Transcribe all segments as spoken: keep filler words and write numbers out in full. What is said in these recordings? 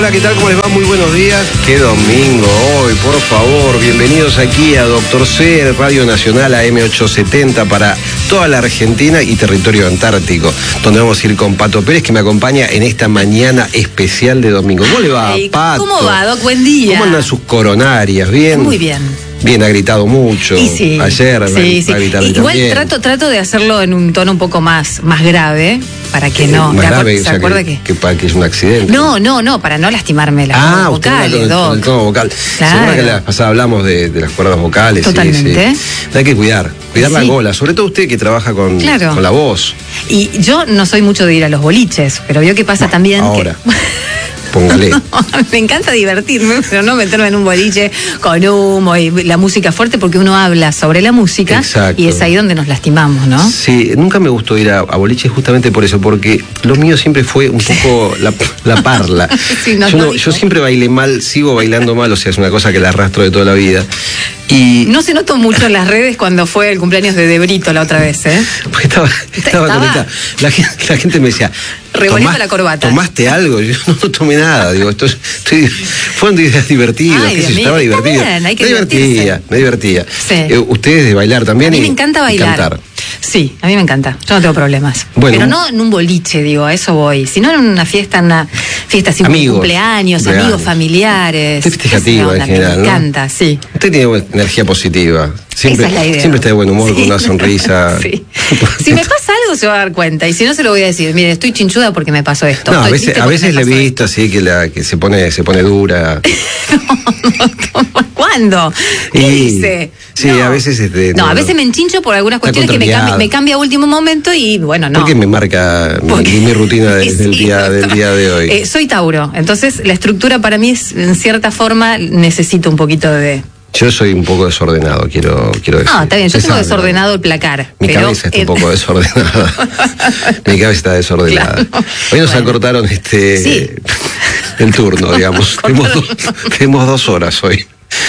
Hola, ¿qué tal? ¿Cómo les va? Muy buenos días. Qué domingo hoy, por favor. Bienvenidos aquí a Doctor C, Radio Nacional A M ochocientos setenta para toda la Argentina y territorio antártico, donde vamos a ir con Pato Pérez, que me acompaña en esta mañana especial de domingo. ¿Cómo le va, Ay, Pato? ¿Cómo va, Doc? Buen día. ¿Cómo andan sus coronarias? ¿Bien? Muy bien. Bien, ha gritado mucho. Y sí, ayer sí, va, sí. va a gritar Igual también. trato, trato de hacerlo en un tono un poco más, más grave, para que Eh, no. más ¿Se grave, o sea, acuerda que, que? que, para que es un accidente. No, no, no, para no lastimarme las Ah, cuerdas usted habla vocales, con el, Doc. con el tono vocal. Claro. Seguro que la pasada hablamos de, de las cuerdas vocales. Totalmente. Sí, sí. Hay que cuidar, cuidar Sí. la gola, sobre todo usted que trabaja con, Claro. con la voz. Y yo no soy mucho de ir a los boliches, pero vio que pasa también Ahora, que... póngale. No, me encanta divertirme, pero no meterme en un boliche con humo y la música fuerte, porque uno habla sobre la música. Exacto. Y es ahí donde nos lastimamos, ¿no? Sí, nunca me gustó ir a, a boliches justamente por eso, porque lo mío siempre fue un poco la, la parla. Sí, nos yo, lo no- dijo. yo siempre bailé mal, sigo bailando mal, o sea, es una cosa que la arrastro de toda la vida. Y No se notó mucho en las redes cuando fue el cumpleaños de Debrito la otra vez, ¿eh? porque estaba, estaba, Estaba- conectada. La, gen- la gente me decía, Revolviendo "¿Tomás- la corbata". ¿Tomaste algo? Yo no, no tomé nada, digo, esto es- estoy, fueron días divertidos, Ay, qué sé yo, Dios mío, estaba está divertido. bien, hay que me divertía, divertirse. me divertía. Sí. Eh, ustedes de bailar también. A mí y- me encanta y bailar. cantar. Sí, a mí me encanta. Yo no tengo problemas. Bueno, Pero un- no en un boliche, digo, a eso voy. Sino en una fiesta, en una fiesta así, Amigos, cumpleaños, cumpleaños. amigos, familiares. Usted festejativa Esa en onda, general, Me ¿no? encanta, sí. Usted tiene buena energía positiva. Siempre, Esa es la idea. siempre está de buen humor, Sí. con una sonrisa. Sí. Si me pasa algo se va a dar cuenta. Y si no, se lo voy a decir. Mire, estoy chinchuda porque me pasó esto. No, a Estoy veces, triste a porque veces me le he pasó visto así que la que se pone, se pone dura. esto. ¿Cuándo? ¿Qué Y- dice? sí, a veces, este, no, no, a veces no. me enchincho por algunas Está cuestiones que me contrariada. cambia, me cambia a último momento y bueno, no. Porque me marca mi, Porque- mi rutina de- del, Sí, día, del día de hoy. Eh, soy Tauro, entonces la estructura para mí es, en cierta forma, necesito un poquito de... Yo soy un poco desordenado, quiero, quiero decir. No, está bien, yo Se tengo sabe, desordenado el placar. Mi pero, cabeza está eh, un poco desordenada. Mi cabeza está desordenada. Claro. Hoy nos Bueno. acortaron este Sí. el turno, digamos. tenemos, dos, tenemos dos horas hoy.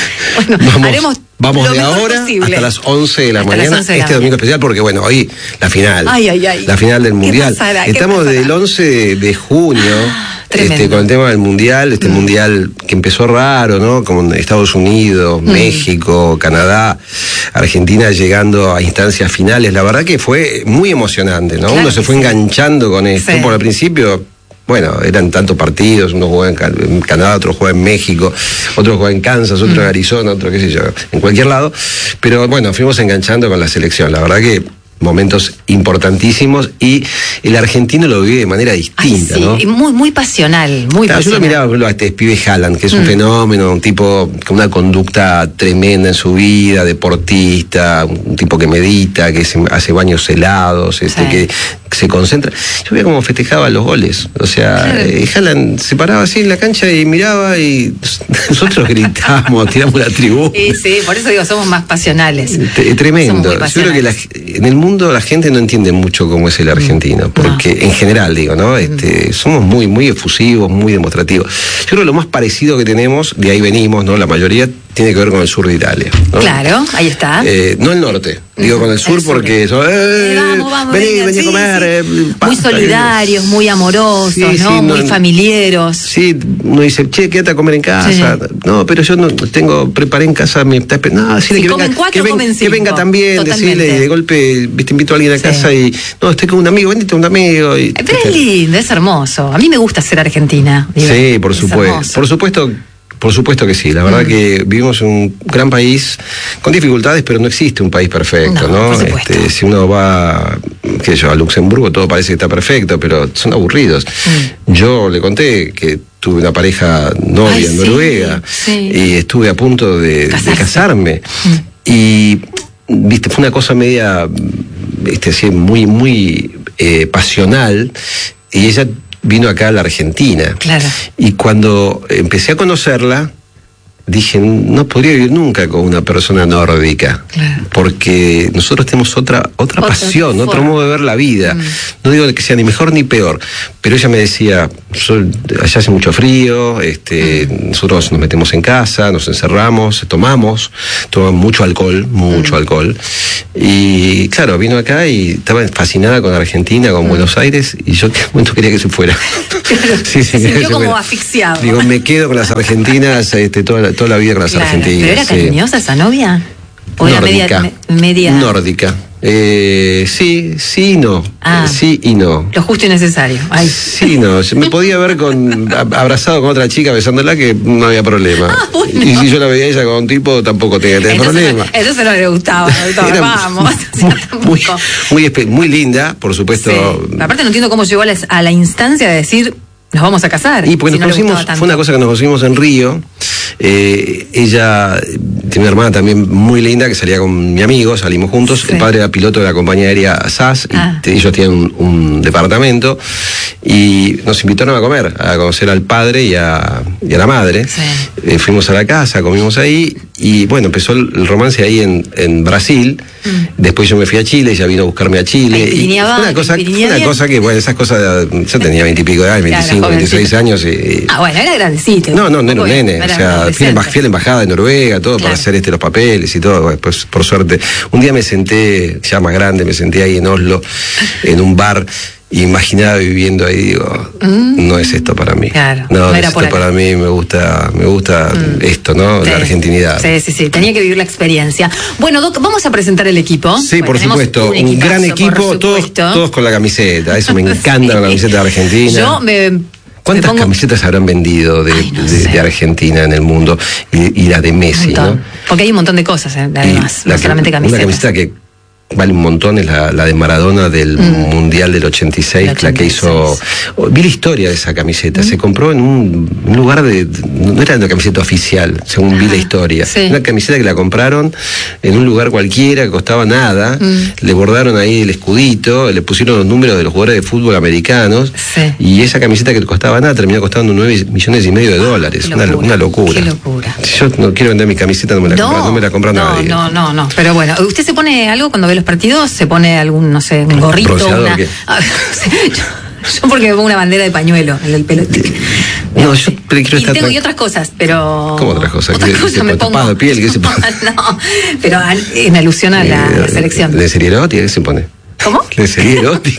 Bueno, haremos vamos lo de mejor ahora posible. hasta las once de la Hasta las mañana, once de la este domingo mañana. especial, porque bueno, hoy la final. Ay, ay, ay. La final del ¿Qué Mundial. pasará? ¿Qué Estamos pasará? del once de, de junio. Tremendo. Este, con el tema del mundial, este Mm. mundial que empezó raro, ¿no? Como en Estados Unidos, Mm. México, Canadá, Argentina llegando a instancias finales. La verdad que fue muy emocionante, ¿no? Claro Uno se que fue sí. enganchando con esto. Sí. Por el principio, bueno, eran tantos partidos, uno jugaba en, Can- en Canadá, otro jugaba en México, otro jugaba en Kansas, otro en Arizona, otro qué sé yo, en cualquier lado. Pero bueno, fuimos enganchando con la selección. La verdad que momentos importantísimos y el argentino lo vive de manera Ay, distinta, sí, ¿no? y muy, muy pasional, muy Claro, yo lo pasional. miraba, por ejemplo, a este pibe Haaland, que es un Mm. fenómeno, un tipo con una conducta tremenda en su vida, deportista, un tipo que medita, que se- hace baños helados, este, Sí. que se concentra. Yo veía cómo festejaba los goles. O sea, Claro. eh, Haaland se paraba así en la cancha y miraba y nosotros gritábamos, tiramos la tribuna. Sí, sí, por eso digo, somos más pasionales. T- Somos Tremendo. muy Yo creo que la- pasionales. en el mundo la gente no entiende mucho cómo es el argentino, porque en general digo, ¿no? Este, somos muy, muy efusivos, muy demostrativos. Yo creo que lo más parecido que tenemos, de ahí venimos, ¿no? La mayoría tiene que ver con el sur de Italia, ¿no? Claro, ahí está. Eh, no el norte, digo con el sur El sur. porque eso, eh, Eh, vamos, vamos, vení, venga, vení sí, a comer. sí. eh, Muy pasta, solidarios, muy amorosos, Sí, ¿no? sí, muy no- familiares. Sí, uno dice, che, quédate a comer en casa. Sí. No, pero yo no tengo, preparé en casa, me está esperando. No, decirle Si que, comen venga, cuatro, que, ven- comen que cinco. venga también, Totalmente. decirle, y de golpe, viste, invito a alguien a Sí. casa y, no, estoy con un amigo, vendite un amigo. Y, Pero es lindo, es hermoso. A mí me gusta ser argentina. digo. Sí, por Es supuesto. hermoso. Por supuesto. Por supuesto que sí, la verdad Mm. que vivimos en un gran país con dificultades, pero no existe un país perfecto, No, ¿no? por supuesto. Este, si uno va, qué sé yo, a Luxemburgo, todo parece que está perfecto, pero son aburridos. Mm. Yo le conté que tuve una pareja novia Ay, en sí, Noruega sí. y estuve a punto de, de Casarse. casarme. Mm. Y, viste, fue una cosa media, este, así, muy, muy eh, pasional, y ella vino acá a la Argentina. Claro. Y cuando empecé a conocerla, dije, no podría vivir nunca con una persona nórdica, Claro. porque nosotros tenemos otra otra Otra pasión, otro forma. modo de ver la vida. Mm. No digo que sea ni mejor ni peor, pero ella me decía, sol, allá hace mucho frío, este, mm. nosotros nos metemos en casa, nos encerramos, tomamos, tomamos mucho alcohol, mucho mm. alcohol. Y claro, vino acá y estaba fascinada con Argentina, con mm. Buenos Aires, y yo en un momento quería que se fuera. Claro, sí, sí, se sintió como fuera. Asfixiado. Digo, me quedo con las argentinas, este, toda, la, toda la vida con las claro, argentinas. ¿Pero era cariñosa sí. esa novia? ¿O era nórdica, media, media? Nórdica. Eh, sí, sí y no. Ah, eh, sí y no. Lo justo y necesario. Ay. Sí, no. Me podía ver con abrazado con otra chica besándola que no había problema. Ah, bueno. Y si yo la veía ella con un tipo, tampoco tenía que tener entonces, problema. Entonces no le gustaba. Era vamos. Muy, muy, muy, muy linda, por supuesto. Sí. Aparte no entiendo cómo llegó a la, a la instancia de decir, nos vamos a casar. Y porque si nos no conocimos, fue una cosa que nos conocimos en Río. Eh, ella tiene una hermana también muy linda que salía con mi amigo, salimos juntos. Sí. El padre era piloto de la compañía aérea S A S ah. y ellos tienen un, un departamento y nos invitaron a comer, a conocer al padre y a, y a la madre. Sí. Eh, fuimos a la casa, comimos ahí y bueno, empezó el romance ahí en, en Brasil. Mm. Después yo me fui a Chile, ella vino a buscarme a Chile. Y fue una cosa, fue una cosa que, bueno, esas cosas, yo tenía veintipico de años, veinticinco, veintiséis años. Y, ah, bueno, era grandecito. No, no, no era un nene. O sea, fui a la embajada de Noruega, todo claro. para hacer este los papeles y todo. Después, por suerte, un día me senté, ya más grande, me senté ahí en Oslo, en un bar. Y imaginaba viviendo ahí, digo, mm. no es esto para mí. Claro, no, no, no era es esto para mí, me gusta, me gusta mm. esto, ¿no? Sí. La argentinidad. Sí, sí, sí, tenía que vivir la experiencia. Bueno, Doc, vamos a presentar el equipo. Sí, por supuesto, un, un gran equipo, todos, todos con la camiseta, eso me encanta, sí. La camiseta de Argentina. Yo me... ¿Cuántas pongo... camisetas habrán vendido de, Ay, no de, de Argentina en el mundo? Y, y la de Messi, ¿no? Porque hay un montón de cosas, ¿eh? Además, no solamente camisetas. Una camiseta que vale un montón, es la, la de Maradona del mm. Mundial del ochenta y seis, ochenta y seis, la que hizo... Vi la historia de esa camiseta, mm. se compró en un, un lugar de... No era una camiseta oficial, según ah, vi la historia. Sí. Una camiseta que la compraron en un lugar cualquiera, que costaba nada, mm. le bordaron ahí el escudito, le pusieron los números de los jugadores de fútbol americanos, sí. y esa camiseta que costaba nada terminó costando nueve millones y medio de dólares. Ah, una, locura, una locura. Qué locura. Si yo no quiero vender mi camiseta, no me la no, compra, no me la compra no, nadie. No, no, no, pero bueno, ¿usted se pone algo cuando ve los partidos? ¿Se pone algún, no sé, un gorrito? Una... yo, yo porque me pongo una bandera de pañuelo en el pelo. No, yo quiero y estar... tengo y otras cosas, pero... ¿Cómo otras cosas? Otras cosas me pongo... tapado de piel, ¿qué se pone? No, pero en alusión a la, eh, la selección. ¿De serie erótica qué se pone? ¿Cómo? ¿De serie erótica?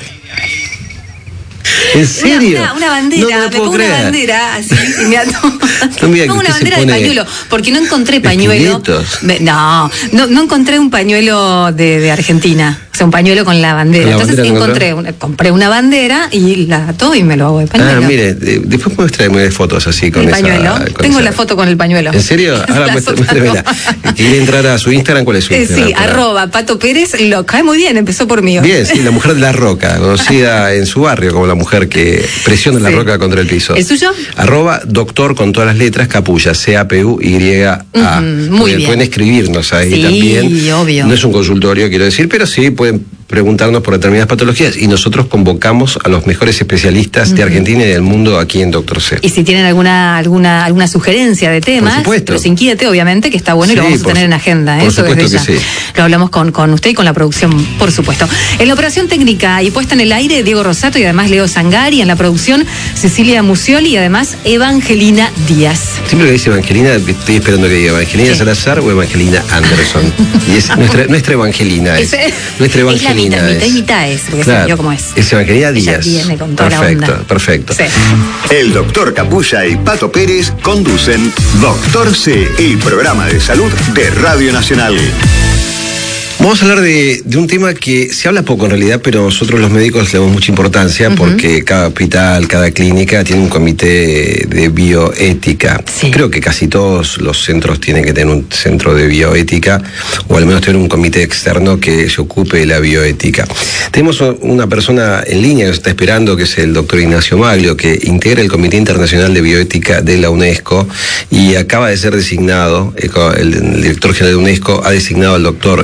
¿En serio? Una, una, una bandera, no, no me pongo creer. una bandera así y me ato. No, mira, pongo una bandera de pañuelo, porque no encontré pañuelo. Me, no, no, no encontré un pañuelo de, de Argentina. O sea, un pañuelo con la bandera. La Entonces bandera encontré una, compré una bandera y la ato y me lo hago de pañuelo. Ah, mire, de, después muéstrame fotos así con el esa. pañuelo. Con Tengo esa... la foto con el pañuelo. ¿En serio? Ahora muéstramela. ¿Quiere entrar a su Instagram? ¿Cuál es su Instagram? Eh, sí, para... arroba Pato Pérez, lo cae muy bien, empezó por mí. Bien, sí, la mujer de la roca, conocida en su barrio como la mujer que presiona sí. la roca contra el piso. ¿El suyo? Arroba doctor con todas las letras, Capulla, C A P U Y A. Mm, muy pueden, bien. Pueden escribirnos ahí sí, también. Sí, obvio. No es un consultorio, quiero decir, pero sí pueden preguntarnos por determinadas patologías y nosotros convocamos a los mejores especialistas uh-huh. de Argentina y del mundo aquí en Doctor C. Y si tienen alguna alguna alguna sugerencia de temas, los inquiete, obviamente, que está bueno y sí, lo vamos a tener su, en agenda. Por Eso supuesto desde que ya. sí. Lo hablamos con, con usted y con la producción, por supuesto. En la operación técnica y puesta en el aire, Diego Rosato y además Leo Zangari. En la producción, Cecilia Musioli y además Evangelina Díaz. Siempre que dice Evangelina, estoy esperando que diga Evangelina sí. Salazar o Evangelina Anderson. Y es nuestra, nuestra Evangelina. Es, es, nuestra Evangelina. Es la mitad, mitad y mitad es, porque claro, se vio cómo es. Es Evangelina Díaz. Ella viene con toda perfecto, la onda. Perfecto, sí. El doctor Capulla y Pato Pérez conducen Doctor C, el programa de salud de Radio Nacional. Vamos a hablar de, de un tema que se habla poco en realidad, pero nosotros los médicos le damos mucha importancia uh-huh. porque cada hospital, cada clínica tiene un comité de bioética. Sí. Creo que casi todos los centros tienen que tener un centro de bioética o al menos tener un comité externo que se ocupe de la bioética. Tenemos una persona en línea que nos está esperando, que es el doctor Ignacio Maglio, que integra el Comité Internacional de Bioética de la UNESCO y acaba de ser designado, el, el director general de UNESCO ha designado al doctor Ignacio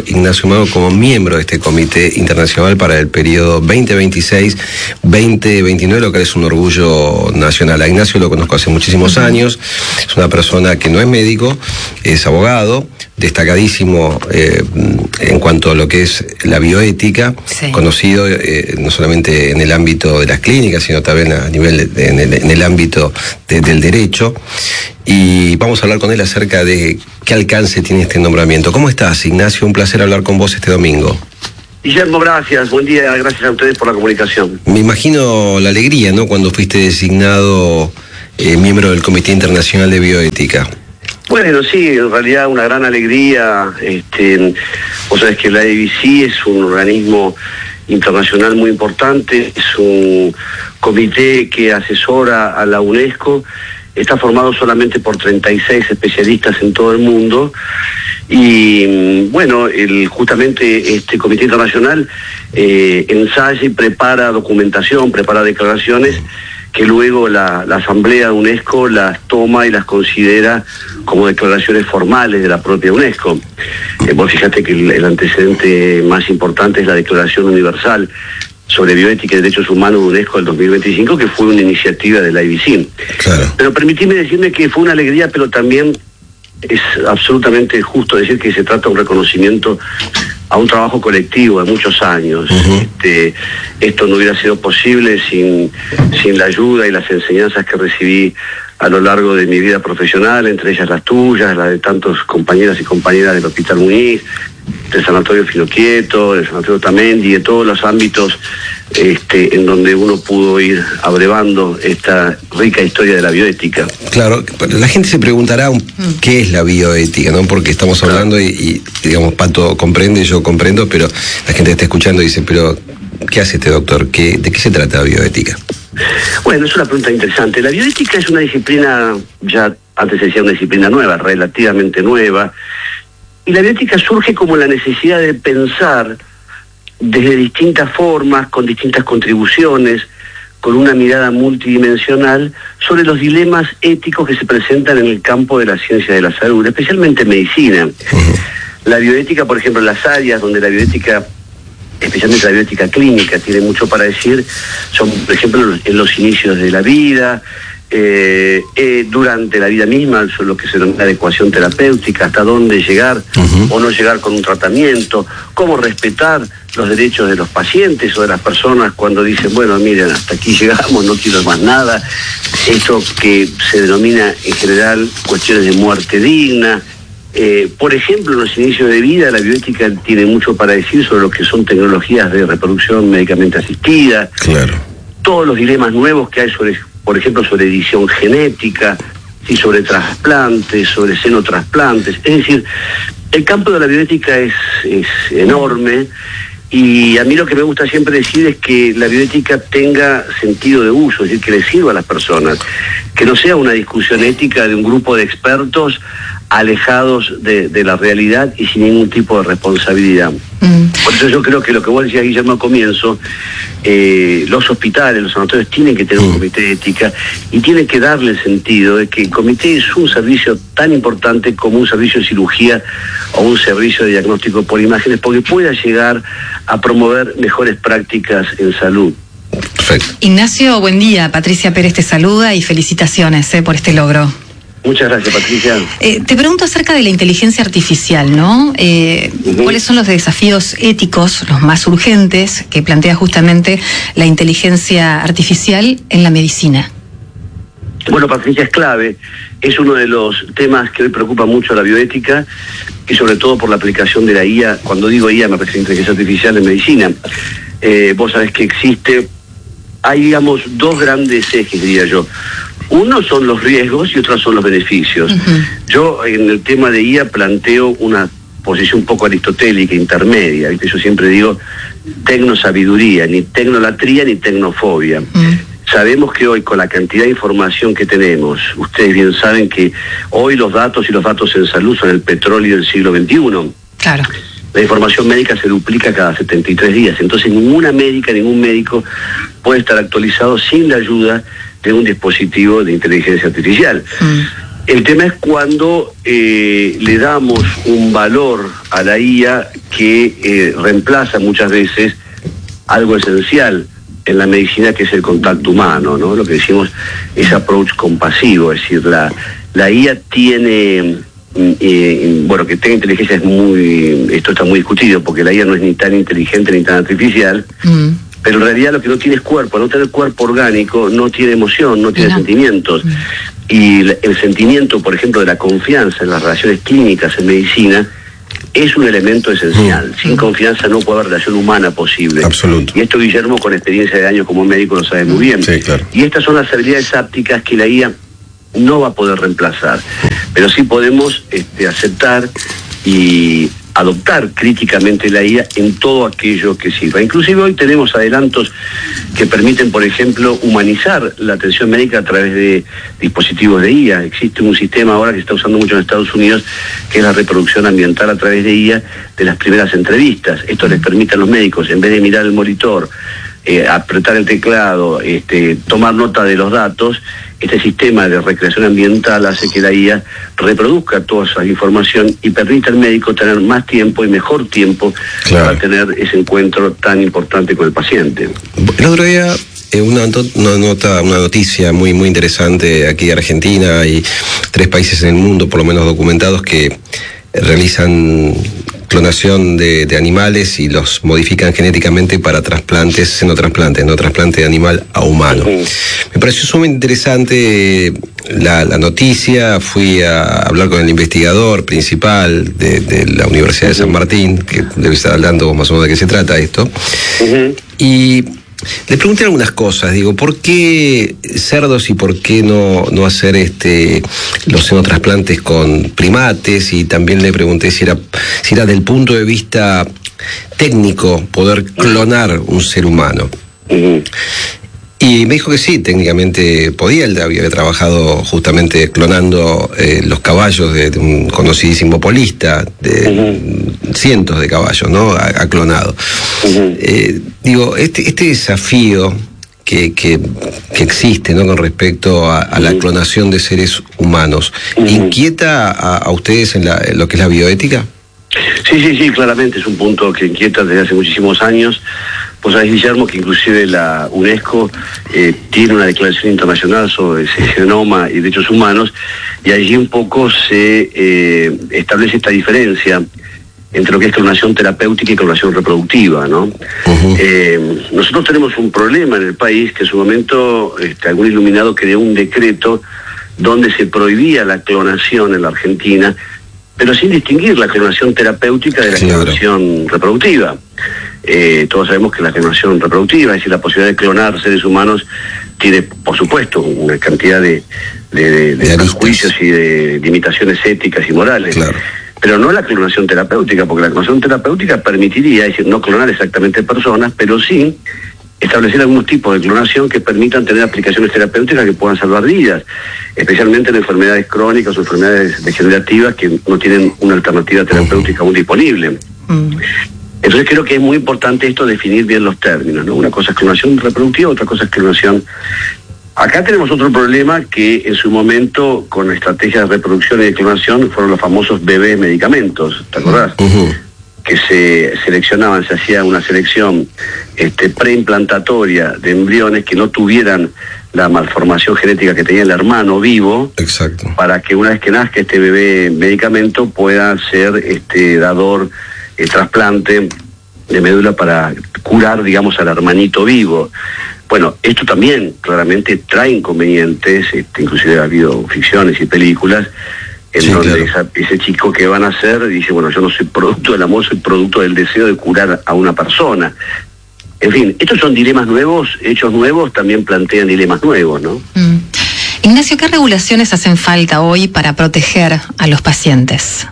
confirmado como miembro de este Comité Internacional para el periodo veinte veintiséis veinte veintinueve, lo que es un orgullo nacional. A Ignacio lo conozco hace muchísimos uh-huh. años, es una persona que no es médico, es abogado, destacadísimo eh, en cuanto a lo que es la bioética, sí. conocido eh, no solamente en el ámbito de las clínicas, sino también a nivel de, en, el, en el ámbito de, del derecho. Y vamos a hablar con él acerca de qué alcance tiene este nombramiento. ¿Cómo estás, Ignacio? Un placer hablar con vos este domingo. Guillermo, gracias. Buen día, gracias a ustedes por la comunicación. Me imagino la alegría, ¿no?, cuando fuiste designado eh, miembro del Comité Internacional de Bioética. Bueno, sí, en realidad una gran alegría. Este, vos sabés que la I B C es un organismo internacional muy importante, es un comité que asesora a la UNESCO, está formado solamente por treinta y seis especialistas en todo el mundo y bueno, el, justamente este comité internacional eh, ensaya y prepara documentación, prepara declaraciones que luego la, la Asamblea de UNESCO las toma y las considera como declaraciones formales de la propia UNESCO. Eh, vos fíjate que el, el antecedente más importante es la Declaración Universal sobre Bioética y Derechos Humanos de UNESCO del dos mil veinticinco, que fue una iniciativa de la I B C. Claro. Pero permitime decirme que fue una alegría, pero también es absolutamente justo decir que se trata de un reconocimiento a un trabajo colectivo de muchos años. Uh-huh. Este, esto no hubiera sido posible sin, sin la ayuda y las enseñanzas que recibí a lo largo de mi vida profesional, entre ellas las tuyas, las de tantos compañeras y compañeras del Hospital Muñiz, del Sanatorio Filoquieto, del Sanatorio Tamendi, de todos los ámbitos este, en donde uno pudo ir abrevando esta rica historia de la bioética. Claro, la gente se preguntará qué es la bioética, ¿no? Porque estamos hablando y, y digamos, Pato comprende, yo comprendo, pero la gente está escuchando y dice, pero ¿qué hace este doctor? ¿Qué, ¿De qué se trata la bioética? Bueno, es una pregunta interesante. La bioética es una disciplina, ya antes se decía una disciplina nueva, relativamente nueva, y la bioética surge como la necesidad de pensar desde distintas formas, con distintas contribuciones, con una mirada multidimensional sobre los dilemas éticos que se presentan en el campo de la ciencia de la salud, especialmente en medicina. Uh-huh. La bioética, por ejemplo, en las áreas donde la bioética, especialmente la bioética clínica, tiene mucho para decir, son, por ejemplo, en los inicios de la vida, eh, eh, durante la vida misma, sobre lo que se denomina adecuación terapéutica, hasta dónde llegar uh-huh. o no llegar con un tratamiento, cómo respetar los derechos de los pacientes o de las personas cuando dicen, bueno, miren, hasta aquí llegamos, no quiero más nada, esto que se denomina en general cuestiones de muerte digna. Eh, por ejemplo, en los inicios de vida, la bioética tiene mucho para decir sobre lo que son tecnologías de reproducción médicamente asistida. Claro. Todos los dilemas nuevos que hay sobre, por ejemplo, sobre edición genética, ¿sí? Sobre trasplantes, sobre xenotrasplantes. Es decir, el campo de la bioética es, es enorme y a mí lo que me gusta siempre decir es que la bioética tenga sentido de uso, es decir, que le sirva a las personas, que no sea una discusión ética de un grupo de expertos alejados de, de la realidad y sin ningún tipo de responsabilidad. Mm. Por eso yo creo que lo que vos decías, Guillermo, al comienzo, eh, los hospitales, los sanatorios tienen que tener un comité de ética y tienen que darle el sentido de que el comité es un servicio tan importante como un servicio de cirugía o un servicio de diagnóstico por imágenes, porque pueda llegar a promover mejores prácticas en salud. Perfecto. Ignacio, buen día. Patricia Pérez te saluda y felicitaciones eh, por este logro. Muchas gracias, Patricia. Eh, te pregunto acerca de la inteligencia artificial, ¿no? Eh, uh-huh. ¿Cuáles son los desafíos éticos, los más urgentes, que plantea justamente la inteligencia artificial en la medicina? Bueno, Patricia, es clave. Es uno de los temas que hoy preocupa mucho a la bioética y sobre todo por la aplicación de la I A. Cuando digo I A me refiero a inteligencia artificial en medicina. Eh, vos sabés que existe, hay digamos dos grandes ejes, diría yo. Uno son los riesgos y otros son los beneficios. Uh-huh. Yo en el tema de I A planteo una posición un poco aristotélica, intermedia. ¿Viste? Yo siempre digo tecnosabiduría, ni tecnolatría ni tecnofobia. Uh-huh. Sabemos que hoy con la cantidad de información que tenemos, ustedes bien saben que hoy los datos y los datos en salud son el petróleo del siglo veintiuno. Claro. La información médica se duplica cada setenta y tres días. Entonces ninguna médica, ningún médico puede estar actualizado sin la ayuda de un dispositivo de inteligencia artificial. Mm. El tema es cuando eh, le damos un valor a la I A que eh, reemplaza muchas veces algo esencial en la medicina, que es el contacto humano, ¿no? Lo que decimos es approach compasivo, es decir, la, la I A tiene, eh, bueno, que tenga inteligencia es muy, esto está muy discutido, porque la I A no es ni tan inteligente ni tan artificial, mm. pero en realidad lo que no tiene es cuerpo. Al no tener cuerpo orgánico, no tiene emoción, no tiene no. sentimientos. Mm. Y el sentimiento, por ejemplo, de la confianza en las relaciones clínicas en medicina, es un elemento esencial. Mm. Sin confianza no puede haber relación humana posible. Absoluto. Y esto Guillermo, con experiencia de años como médico, lo sabe muy bien. Sí, claro. Y estas son las habilidades ápticas que la I A no va a poder reemplazar. Pero sí podemos este, aceptar y adoptar críticamente la I A en todo aquello que sirva. Inclusive hoy tenemos adelantos que permiten, por ejemplo, humanizar la atención médica a través de dispositivos de I A. Existe un sistema ahora que se está usando mucho en Estados Unidos, que es la reproducción ambiental a través de I A de las primeras entrevistas. Esto les permite a los médicos, en vez de mirar el monitor, eh, apretar el teclado, este, tomar nota de los datos, este sistema de recreación ambiental hace que la I A reproduzca toda esa información y permite al médico tener más tiempo y mejor tiempo, claro, para tener ese encuentro tan importante con el paciente. El otro día, eh, una, una nota, una noticia muy, muy interesante aquí de Argentina. Hay tres países en el mundo, por lo menos documentados, que realizan clonación de, de animales y los modifican genéticamente para trasplantes, xenotrasplantes, no trasplante de animal a humano. Uh-huh. Me pareció sumamente interesante la, la noticia. Fui a hablar con el investigador principal de, de la Universidad uh-huh. de San Martín, que debe estar hablando más o menos de qué se trata esto. Uh-huh. Y le pregunté algunas cosas, digo, ¿por qué cerdos y por qué no, no hacer este los xenotrasplantes con primates? Y también le pregunté si era, si era del punto de vista técnico poder clonar un ser humano. Uh-huh. Y me dijo que sí, técnicamente podía. Él había trabajado justamente clonando eh, los caballos de, de un conocidísimo polista, de uh-huh. cientos de caballos, ¿no? Ha, ha clonado. Uh-huh. Eh, digo, este, este desafío que, que, que existe, ¿no? Con respecto a, a uh-huh. la clonación de seres humanos, uh-huh. ¿inquieta a, a ustedes en, la, en lo que es la bioética? Sí, sí, sí, claramente es un punto que inquieta desde hace muchísimos años. Pues sabés, Guillermo, que inclusive la UNESCO eh, tiene una declaración internacional sobre el genoma y derechos humanos, y allí un poco se eh, establece esta diferencia entre lo que es clonación terapéutica y clonación reproductiva, ¿no? Uh-huh. Eh, nosotros tenemos un problema en el país, que en su momento este, algún iluminado creó un decreto donde se prohibía la clonación en la Argentina, pero sin distinguir la clonación terapéutica de la claro. clonación reproductiva. Eh, todos sabemos que la clonación reproductiva, es decir, la posibilidad de clonar seres humanos, tiene, por supuesto, una cantidad de, de, de, de, de prejuicios y de limitaciones éticas y morales. Claro. Pero no la clonación terapéutica, porque la clonación terapéutica permitiría, es decir, no clonar exactamente personas, pero sí establecer algunos tipos de clonación que permitan tener aplicaciones terapéuticas que puedan salvar vidas, especialmente en enfermedades crónicas o enfermedades degenerativas que no tienen una alternativa terapéutica aún disponible. Mm. Entonces creo que es muy importante esto, definir bien los términos, ¿no? Una cosa es clonación reproductiva, otra cosa es clonación. Acá tenemos otro problema, que en su momento, con estrategias de reproducción y de clonación, fueron los famosos bebés medicamentos, ¿te acordás? Uh-huh. Que se seleccionaban, se hacía una selección este, preimplantatorias de embriones que no tuvieran la malformación genética que tenía el hermano vivo. Exacto. Para que una vez que nazca este bebé medicamento pueda ser este dador, eh, trasplante de médula para curar, digamos, al hermanito vivo. Bueno, esto también claramente trae inconvenientes, este, inclusive ha habido ficciones y películas en sí, donde claro. esa, ese chico que van a hacer dice, bueno, yo no soy producto del amor, soy producto del deseo de curar a una persona. En fin, estos son dilemas nuevos, hechos nuevos también plantean dilemas nuevos, ¿no? Mm. Ignacio, ¿qué regulaciones hacen falta hoy para proteger a los pacientes?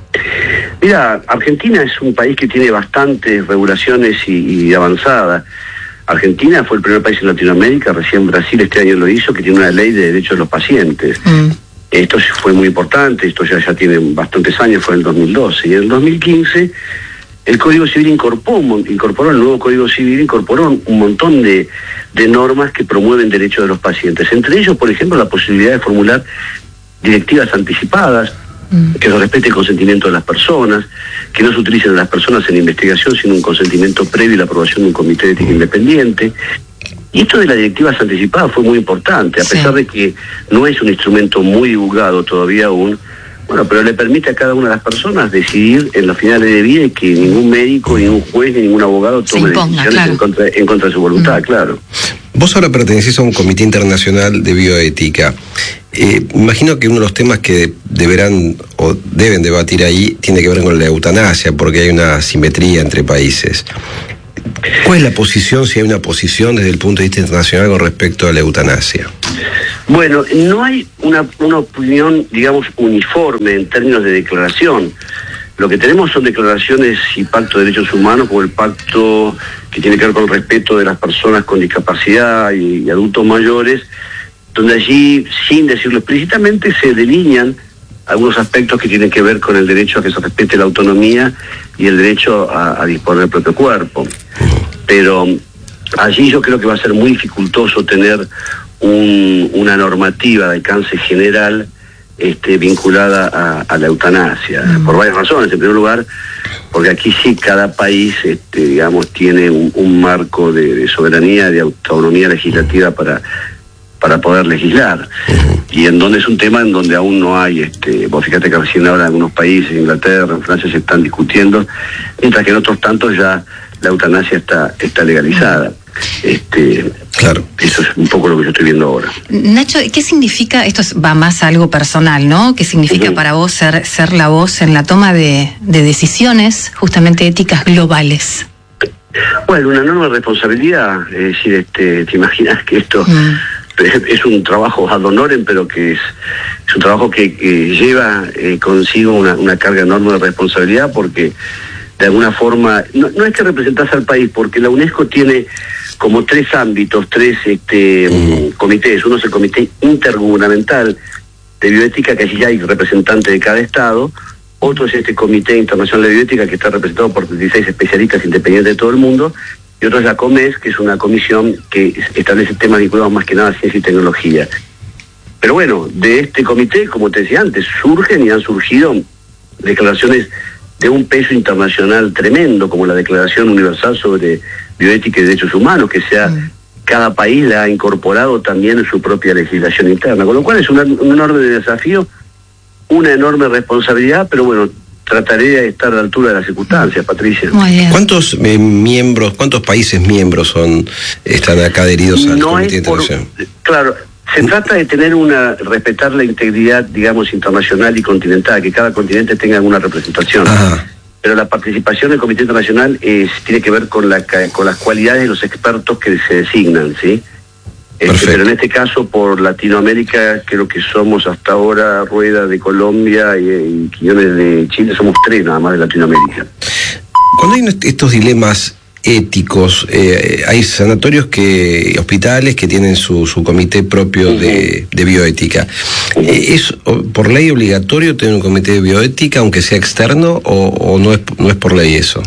Mira, Argentina es un país que tiene bastantes regulaciones y, y avanzada. Argentina fue el primer país en Latinoamérica, recién Brasil este año lo hizo, que tiene una ley de derechos de los pacientes. Mm. Esto fue muy importante, esto ya, ya tiene bastantes años, fue en el dos mil doce. Y en el dos mil quince el Código Civil incorporó, incorporó el nuevo Código Civil, incorporó un montón de, de normas que promueven derechos de los pacientes. Entre ellos, por ejemplo, la posibilidad de formular directivas anticipadas, que se respete el consentimiento de las personas, que no se utilicen a las personas en investigación sino un consentimiento previo y la aprobación de un comité de ética independiente. Y esto de las directivas anticipadas fue muy importante, a sí. pesar de que no es un instrumento muy divulgado todavía aún, bueno, pero le permite a cada una de las personas decidir en los finales de vida y que ningún médico, ningún juez, ni ningún abogado tome imponga, decisiones claro. en, contra, en contra de su voluntad, mm. claro. Vos ahora pertenecés a un comité internacional de bioética. Eh, imagino que uno de los temas que deberán o deben debatir ahí tiene que ver con la eutanasia, porque hay una asimetría entre países. ¿Cuál es la posición, si hay una posición desde el punto de vista internacional con respecto a la eutanasia? Bueno, no hay una, una opinión, digamos, uniforme en términos de declaración. Lo que tenemos son declaraciones y pacto de derechos humanos, como el pacto que tiene que ver con el respeto de las personas con discapacidad y, y adultos mayores, donde allí, sin decirlo explícitamente, se delinean algunos aspectos que tienen que ver con el derecho a que se respete la autonomía y el derecho a, a disponer del propio cuerpo. Pero allí yo creo que va a ser muy dificultoso tener un, una normativa de alcance general este, vinculada a, a la eutanasia, mm. por varias razones. En primer lugar, porque aquí sí cada país, este, digamos, tiene un, un marco de, de soberanía, de autonomía legislativa para... para poder legislar, uh-huh. y en donde es un tema en donde aún no hay, este, vos fíjate que recién ahora en algunos países, en Inglaterra, en Francia se están discutiendo, mientras que en otros tantos ya la eutanasia está, está legalizada. Este, claro. Eso es un poco lo que yo estoy viendo ahora. Nacho, ¿qué significa, esto va más a algo personal, ¿no? ¿Qué significa uh-huh. para vos ser, ser la voz en la toma de, de decisiones justamente éticas globales? Bueno, una enorme responsabilidad, es decir, este, te imaginas que esto... Uh-huh. es un trabajo ad honorem, pero que es, es un trabajo que, que lleva eh, consigo una, una carga enorme de responsabilidad, porque de alguna forma, no, no es que representase al país, porque la UNESCO tiene como tres ámbitos, tres este, uh-huh. comités. Uno es el Comité Intergubernamental de Bioética, que allí ya hay representantes de cada estado. Otro es este Comité Internacional de Bioética, que está representado por dieciséis especialistas independientes de todo el mundo. Y otro es la COMES, que es una comisión que establece temas vinculados más que nada a ciencia y tecnología. Pero bueno, de este comité, como te decía antes, surgen y han surgido declaraciones de un peso internacional tremendo, como la Declaración Universal sobre Bioética y Derechos Humanos, que sea mm. cada país la ha incorporado también en su propia legislación interna, con lo cual es una, un enorme desafío, una enorme responsabilidad, pero bueno, trataré de estar a la altura de las circunstancias, Patricia. Muy bien. ¿Cuántos eh, miembros, cuántos países miembros son están acá adheridos al no Comité por, Internacional? Claro, se trata de tener una, respetar la integridad, digamos, internacional y continental, que cada continente tenga alguna representación. Ajá. Pero la participación del Comité Internacional es, tiene que ver con, la, con las cualidades de los expertos que se designan, ¿sí? Este, pero en este caso, por Latinoamérica, creo que somos hasta ahora Rueda de Colombia y, y Quiñones de Chile, somos tres nada más de Latinoamérica. Cuando hay estos dilemas éticos, eh, hay sanatorios, que hospitales que tienen su, su comité propio uh-huh. de, de bioética. Uh-huh. ¿Es por ley obligatorio tener un comité de bioética, aunque sea externo, o, o no es, no es por ley eso?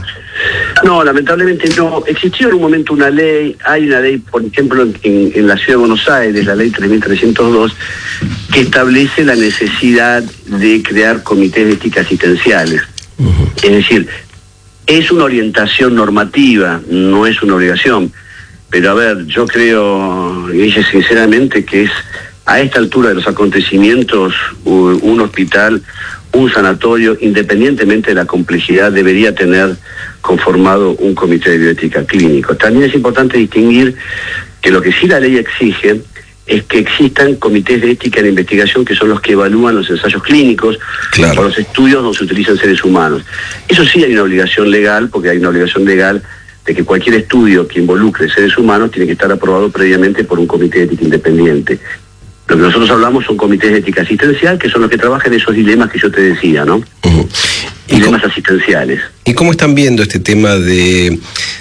No, lamentablemente no. Existió en un momento una ley, hay una ley, por ejemplo, en, en la Ciudad de Buenos Aires, la ley tres mil trescientos dos, que establece la necesidad de crear comités de ética asistenciales. Uh-huh. Es decir, es una orientación normativa, no es una obligación. Pero a ver, yo creo, y dije sinceramente, que es a esta altura de los acontecimientos, un hospital, un sanatorio, independientemente de la complejidad, debería tener conformado un comité de bioética clínico. También es importante distinguir que lo que sí la ley exige es que existan comités de ética en investigación, que son los que evalúan los ensayos clínicos, claro, o los estudios donde se utilizan seres humanos. Eso sí hay una obligación legal, porque hay una obligación legal de que cualquier estudio que involucre seres humanos tiene que estar aprobado previamente por un comité de ética independiente. Lo que nosotros hablamos son comités de ética asistencial, que son los que trabajan esos dilemas que yo te decía, ¿no? Uh-huh. Dilemas cómo, asistenciales. ¿Y cómo están viendo este tema de,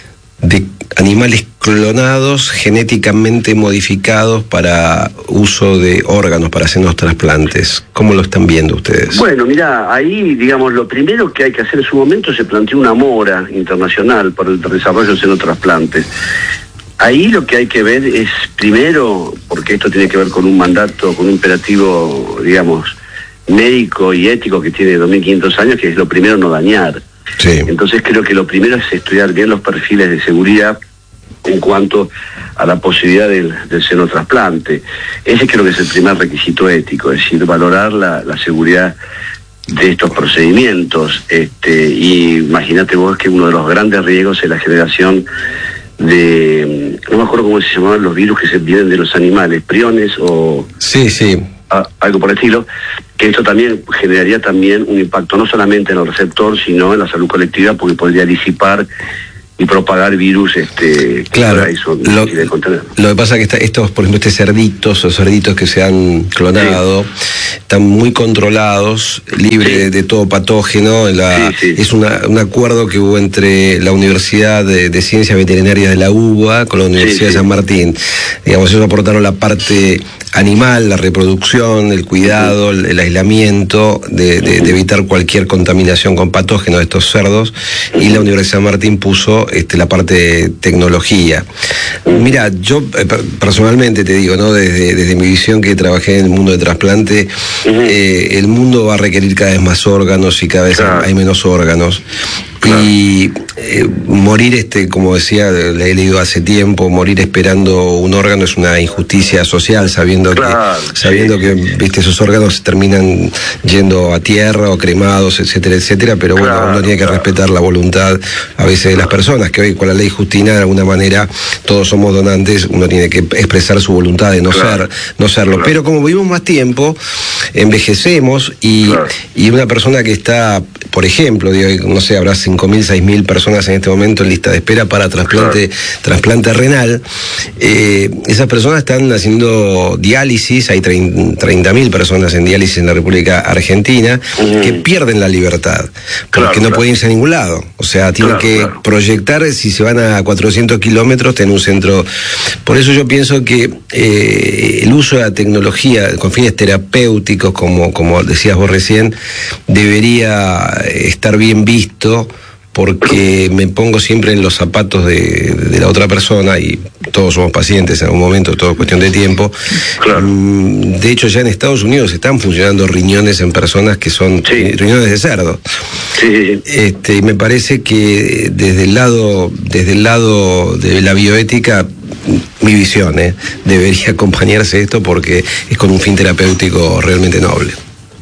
de animales clonados, genéticamente modificados para uso de órganos, para hacer los trasplantes? ¿Cómo lo están viendo ustedes? Bueno, mira, ahí, digamos, lo primero que hay que hacer en su momento, se planteó una mora internacional para el desarrollo de xenotrasplantes. Ahí lo que hay que ver es, primero, porque esto tiene que ver con un mandato, con un imperativo, digamos, médico y ético que tiene dos mil quinientos años, que es lo primero no dañar. Sí. Entonces creo que lo primero es estudiar bien los perfiles de seguridad en cuanto a la posibilidad del, del senotrasplante. Ese creo que es el primer requisito ético, es decir, valorar la, la seguridad de estos procedimientos. Este, y imagínate vos que uno de los grandes riesgos es la generación de, no me acuerdo cómo se llamaban los virus que se vienen de los animales, priones o... Sí, sí. A, algo por el estilo, que esto también generaría también un impacto no solamente en el receptor, sino en la salud colectiva, porque podría disipar y propagar virus este claro, que son lo, difíciles de contener. Lo que pasa es que está, estos, por ejemplo, estos cerditos o cerditos que se han clonado, sí. están muy controlados, libres sí. de, de todo patógeno. La, sí, sí. Es una, un acuerdo que hubo entre la Universidad de, de Ciencias Veterinarias de la UBA con la Universidad sí, sí. de San Martín. Digamos, ellos aportaron la parte animal, la reproducción, el cuidado, uh-huh. el, el aislamiento, de, de, uh-huh. de evitar cualquier contaminación con patógenos de estos cerdos, uh-huh. y la Universidad de San Martín puso este, la parte de tecnología. Uh-huh. Mira, yo eh, personalmente te digo, ¿no? Desde, desde mi visión que trabajé en el mundo de trasplante, uh-huh. eh, el mundo va a requerir cada vez más órganos y cada vez claro. hay menos órganos. Claro. Y eh, morir, este, como decía, le he leído hace tiempo, morir esperando un órgano es una injusticia social, sabiendo claro, que, sabiendo sí, que sí. viste, esos órganos terminan yendo a tierra o cremados, etcétera, etcétera, pero bueno, claro, uno tiene que claro. respetar la voluntad a veces de las personas, que hoy con la ley Justina de alguna manera todos somos donantes, uno tiene que expresar su voluntad de no claro. ser, no serlo. Claro. Pero como vivimos más tiempo, envejecemos y, claro. y una persona que está, por ejemplo, digo, no sé, habrá cinco mil, seis mil personas en este momento en lista de espera para trasplante, claro. trasplante renal. Eh, esas personas están haciendo diálisis, hay treinta mil personas en diálisis en la República Argentina, uh-huh. que pierden la libertad, porque claro, no claro. pueden irse a ningún lado. O sea, tienen claro, que claro. proyectar, si se van a cuatrocientos kilómetros, tener un centro. Por eso yo pienso que eh, el uso de la tecnología con fines terapéuticos, como, como decías vos recién, debería estar bien visto, porque me pongo siempre en los zapatos de, de la otra persona, y todos somos pacientes en algún momento, todo es cuestión de tiempo. Claro. De hecho, ya en Estados Unidos están funcionando riñones en personas que son sí. riñones de cerdo. Sí, sí, sí. Este, y me parece que desde el lado, desde el lado de la bioética, mi visión, ¿eh? debería acompañarse esto, porque es con un fin terapéutico realmente noble.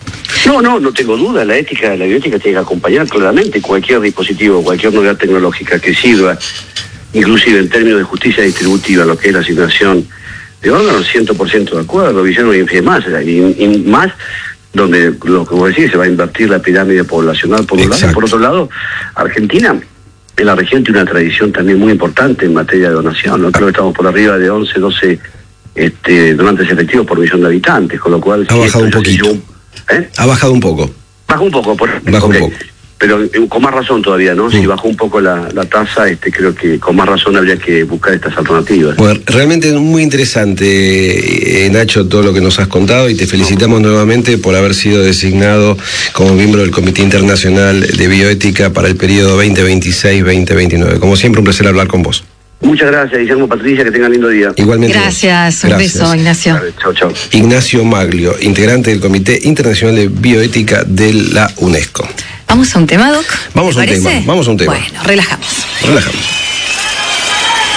No, no, no tengo duda, la ética, la bioética tiene que acompañar claramente cualquier dispositivo, cualquier novedad tecnológica que sirva, inclusive en términos de justicia distributiva, lo que es la asignación de órganos, cien por ciento de acuerdo, Guillermo, y más, y, y más donde, lo que vos decís, se va a invertir la pirámide poblacional por un Exacto. lado, por otro lado, Argentina, en la región tiene una tradición también muy importante en materia de donación, ¿no? Creo que estamos por arriba de once, doce este, donantes efectivos por millón de habitantes, con lo cual... Ha si bajado un poquito. Yo, ¿Eh? Ha bajado un poco. Bajó un poco, por Bajó okay. un poco. Pero eh, con más razón todavía, ¿no? Mm. Si bajó un poco la, la tasa, este, creo que con más razón habría que buscar estas alternativas. Bueno, realmente es muy interesante, eh, Nacho, todo lo que nos has contado, y te felicitamos no. nuevamente por haber sido designado como miembro del Comité Internacional de Bioética para el periodo veinte veintiséis veinte veintinueve. Como siempre, un placer hablar con vos. Muchas gracias, Guillermo, Patricia, que tengan lindo día. Igualmente. Gracias, un gracias. beso, Ignacio. Chao, chao. Ignacio Maglio, integrante del Comité Internacional de Bioética de la UNESCO. ¿Vamos a un tema, Doc? Vamos a un parece? tema, vamos a un tema. Bueno, relajamos. Relajamos.